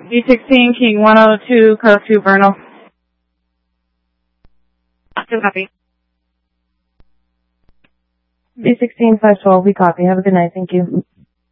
B16, King 102, code 2, Vernal. 2 copy. B16, 512, we copy. Have a good night. Thank you.